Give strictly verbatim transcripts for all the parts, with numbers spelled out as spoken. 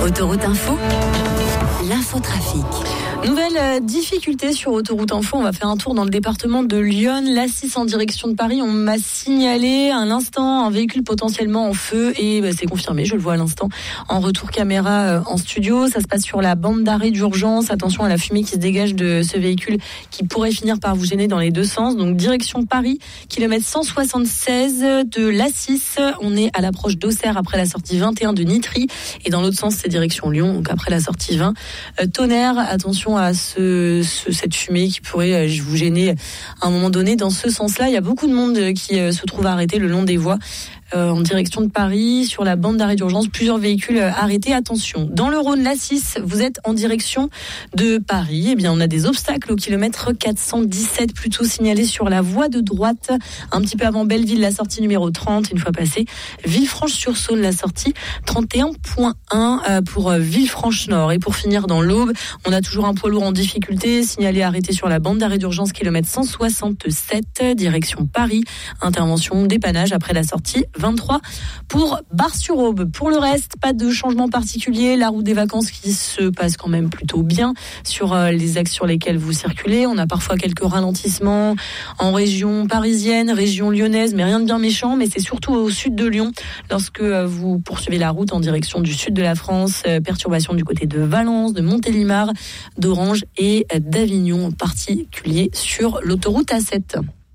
Autoroute Info, l'infotrafic. Nouvelle euh, difficulté sur Autoroute Info, on va faire un tour dans le département de Lyon, l'A six en direction de Paris. On m'a signalé un instant un véhicule potentiellement en feu et bah, c'est confirmé, je le vois à l'instant en retour caméra euh, en studio. Ça se passe sur la bande d'arrêt d'urgence. Attention à la fumée qui se dégage de ce véhicule qui pourrait finir par vous gêner dans les deux sens. Donc direction Paris, kilomètre cent soixante-seize de l'A six. On est à l'approche d'Auxerre après la sortie vingt et un de Nitry. Et dans l'autre sens, c'est direction Lyon, donc après la sortie vingt. Euh, tonnerre, attention à ce, ce, cette fumée qui pourrait vous gêner à un moment donné. Dans ce sens-là, il y a beaucoup de monde qui se trouve arrêté le long des voies euh, en direction de Paris, sur la bande d'arrêt d'urgence, plusieurs véhicules arrêtés. Attention, dans le Rhône, l'A six, vous êtes en direction de Paris. Eh bien, on a des obstacles au kilomètre quatre cent dix-sept, plutôt signalés sur la voie de droite, un petit peu avant Belleville, la sortie numéro trente, une fois passé. Villefranche-sur-Saône, la sortie trente et un point un pour Villefranche-Nord. Et pour finir dans l'Aube, on a toujours un poids lourd en difficulté, signalé arrêté sur la bande d'arrêt d'urgence, kilomètre cent soixante-sept, direction Paris. Intervention dépannage après la sortie vingt-trois pour Bar-sur-Aube. Pour le reste, pas de changement particulier. La route des vacances qui se passe quand même plutôt bien sur les axes sur lesquels vous circulez. On a parfois quelques ralentissements en région parisienne, région lyonnaise, mais rien de bien méchant. Mais c'est surtout au sud de Lyon, lorsque vous poursuivez la route en direction du sud de la France. Perturbation du côté de Valence, de Montélimar, d'Orange et d'Avignon, en particulier sur l'autoroute A sept.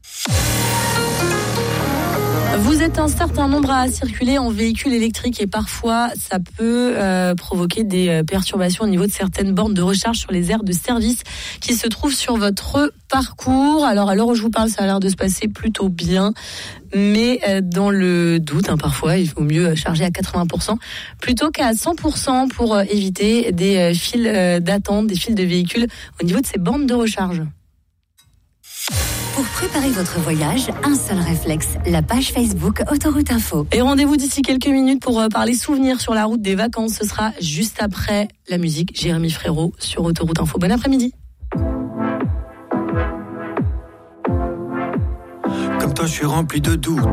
Vous êtes un certain nombre à circuler en véhicule électrique et parfois ça peut euh, provoquer des perturbations au niveau de certaines bornes de recharge sur les aires de service qui se trouvent sur votre parcours. Alors à l'heure où je vous parle, ça a l'air de se passer plutôt bien, mais euh, dans le doute, hein, parfois il vaut mieux charger à quatre-vingts pour cent plutôt qu'à cent pour cent pour euh, éviter des euh, files euh, d'attente, des files de véhicules au niveau de ces bornes de recharge. Pour préparer votre voyage, un seul réflexe, la page Facebook Autoroute Info. Et rendez-vous d'ici quelques minutes pour parler souvenirs sur la route des vacances. Ce sera juste après la musique. Jérémy Frérot sur Autoroute Info. Bon après-midi. Comme toi, je suis rempli de doutes.